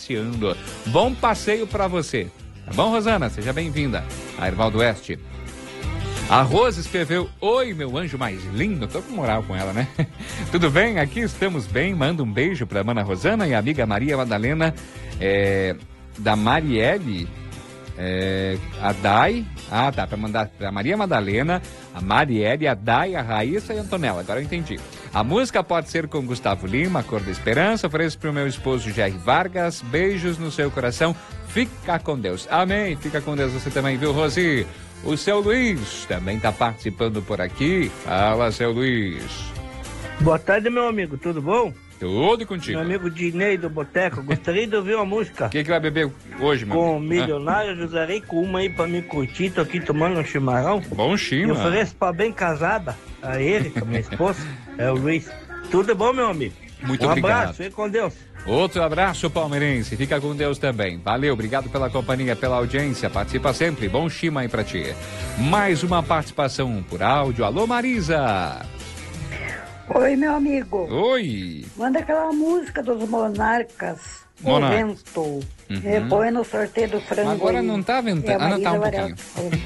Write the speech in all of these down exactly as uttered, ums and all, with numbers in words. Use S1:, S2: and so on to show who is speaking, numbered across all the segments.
S1: passeando. Bom passeio para você. Tá bom, Rosana? Seja bem-vinda a Erval do Oeste. A Rosa escreveu: oi, meu anjo mais lindo. Tô com moral com ela, né? Tudo bem? Aqui estamos bem. Manda um beijo pra mana Rosana e a amiga Maria Madalena, é, da Marielle, é, a Dai. Ah, tá, pra mandar pra Maria Madalena, a Marielle, a Dai, a Raíssa e a Antonella. Agora eu entendi. A música pode ser com Gustavo Lima, Cor da Esperança. Ofereço pro meu esposo Jerry Vargas. Beijos no seu coração. Fica com Deus. Amém. Fica com Deus você também, viu, Rosi? O seu Luiz também está participando por aqui. Fala, seu Luiz.
S2: Boa tarde, meu amigo. Tudo bom?
S1: Tudo e contigo.
S2: Meu amigo Dinei do Boteco. Gostaria de ouvir uma música.
S1: O que, que vai beber hoje, meu
S2: Com
S1: amigo?
S2: Milionário, ah. Usarei com uma aí pra me curtir. Tô aqui tomando um chimarrão.
S1: Bom chima.
S2: E ofereço pra bem casada a ele, com a minha esposa. É o Luiz. Tudo bom, meu amigo?
S1: Muito
S2: um
S1: obrigado.
S2: Um abraço. Fique com Deus.
S1: Outro abraço, palmeirense. Fica com Deus também. Valeu, obrigado pela companhia, pela audiência. Participa sempre. Bom chima aí pra ti. Mais uma participação por áudio. Alô, Marisa.
S3: Oi, meu amigo.
S1: Oi.
S3: Manda aquela música dos Monarcas.
S1: Monarcas.
S3: O vento.
S1: Uhum.
S3: E põe no sorteio do frango.
S1: Agora
S3: aí.
S1: não tá ventando. Ah, não tá um pouquinho.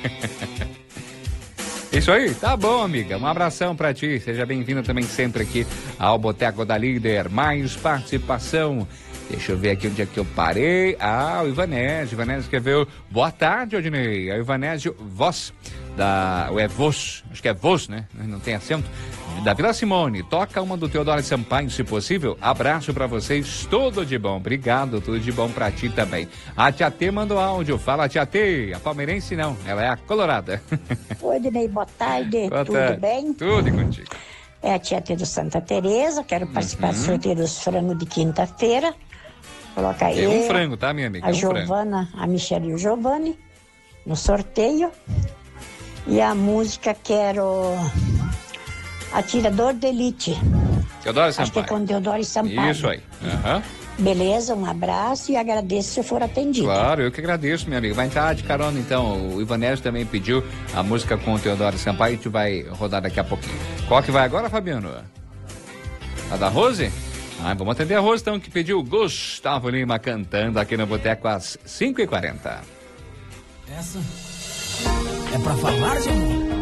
S1: Isso aí, tá bom, amiga. Um abração pra ti. Seja bem-vindo também sempre aqui ao Boteco da Líder. Mais participação. Deixa eu ver aqui onde é que eu parei. Ah, o Ivanésio. O Ivanésio escreveu: boa tarde, Odinei. É o Ivanésio Voz. Da, ou é Voz, acho que é Voz, né? Não tem acento. Da Vila Simone, toca uma do Teodoro Sampaio, se possível. Abraço pra vocês, tudo de bom. Obrigado, tudo de bom pra ti também. A Tia T mandou áudio. Fala, Tia T. A palmeirense não, ela é a colorada.
S3: Oi, Dinei, boa tarde.
S1: Boa
S3: tudo
S1: tarde.
S3: bem?
S1: Tudo e contigo.
S3: É a Tia T do Santa Teresa. Quero participar
S1: Uhum.
S3: do sorteio dos frangos de quinta-feira. Coloca aí.
S1: É um frango, tá, minha amiga?
S3: A
S1: é um
S3: Giovana,
S1: frango.
S3: a Michelle e o Giovanni no sorteio. E a música quero Atirador de Elite.
S1: Teodoro
S3: Acho que é
S1: Sampaio.
S3: com Teodoro Sampaio.
S1: Isso aí. Uhum.
S3: Beleza, um abraço e agradeço se eu for atendido.
S1: Claro, eu que agradeço, minha amiga. Vai entrar de carona, então. O Ivanésio também pediu a música com o Teodoro Sampaio e tu vai rodar daqui a pouquinho. Qual que vai agora, Fabiano? A da Rose? Ah, vamos atender a Rose, então, que pediu Gustavo Lima cantando aqui no Boteco às cinco e quarenta.
S4: Essa é pra falar, de amor?